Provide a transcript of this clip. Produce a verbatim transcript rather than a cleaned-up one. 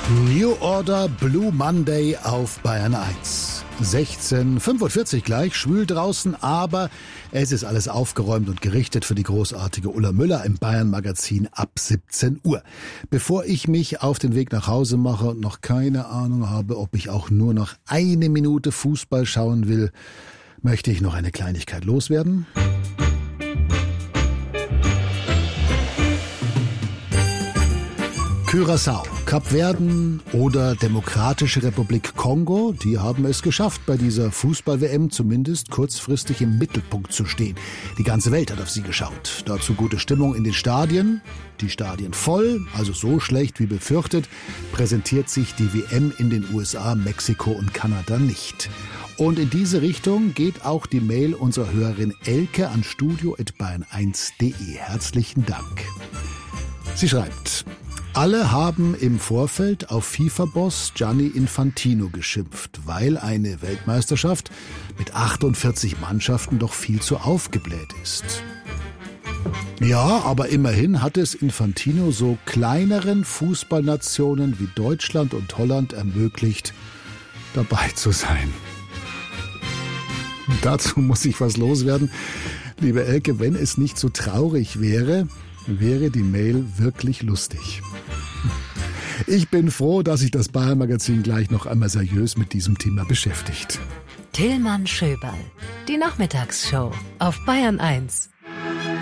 New Order Blue Monday auf Bayern eins. sechzehn Uhr fünfundvierzig gleich, schwül draußen, aber es ist alles aufgeräumt und gerichtet für die großartige Ulla Müller im Bayern-Magazin ab siebzehn Uhr. Bevor ich mich auf den Weg nach Hause mache und noch keine Ahnung habe, ob ich auch nur noch eine Minute Fußball schauen will, möchte ich noch eine Kleinigkeit loswerden. Curaçao, Kapverden oder Demokratische Republik Kongo, die haben es geschafft, bei dieser Fußball-W M zumindest kurzfristig im Mittelpunkt zu stehen. Die ganze Welt hat auf sie geschaut. Dazu gute Stimmung in den Stadien. Die Stadien voll, also so schlecht wie befürchtet, präsentiert sich die W M in den U S A, Mexiko und Kanada nicht. Und in diese Richtung geht auch die Mail unserer Hörerin Elke an studio at bayern eins punkt de. Herzlichen Dank. Sie schreibt: Alle haben im Vorfeld auf FIFA-Boss Gianni Infantino geschimpft, weil eine Weltmeisterschaft mit achtundvierzig Mannschaften doch viel zu aufgebläht ist. Ja, aber immerhin hat es Infantino so kleineren Fußballnationen wie Deutschland und Holland ermöglicht, dabei zu sein. Dazu muss ich was loswerden. Liebe Elke, wenn es nicht so traurig wäre, wäre die Mail wirklich lustig. Ich bin froh, dass sich das Bayern-Magazin gleich noch einmal seriös mit diesem Thema beschäftigt. Tillmann Schöberl, die Nachmittagsshow auf Bayern eins.